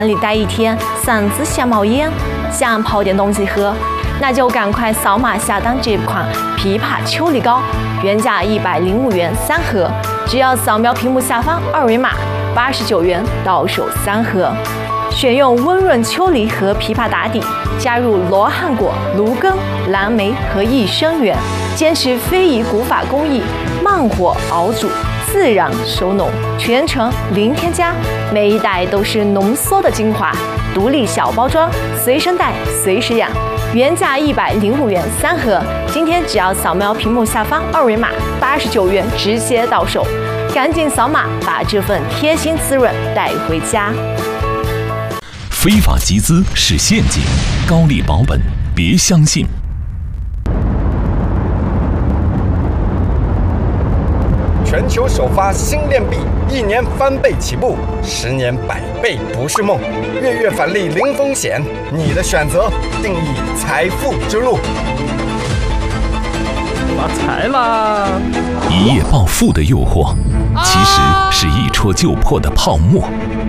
里待一天，嗓子想冒烟，想泡点东西喝，那就赶快扫码下单这款枇杷秋梨膏，原价105元3盒，只要扫描屏幕下方二维码，89元到手3盒。选用温润秋梨和枇杷打底，加入罗汉果、芦根、蓝莓和益生元，坚持非遗古法工艺，慢火熬煮，自然收浓，全程零添加，每一袋都是浓缩的精华，独立小包装，随身带随时养。原价105元3盒，今天只要扫描屏幕下方二维码，89元直接到手，赶紧扫码把这份贴心滋润带回家。 非法集资是陷阱，高利保本别相信。 全球首发新链币，1年翻倍起步，10年100倍不是梦。月月返利零风险，你的选择定义财富之路。 发财啦！ 一夜暴富的诱惑，其实是一戳就破的泡沫。